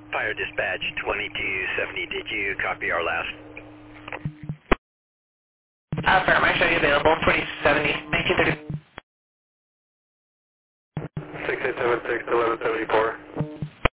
Fire Dispatch 2270, did you copy our last? Affirm, I show you available, 2070, 1930. 6876 1174.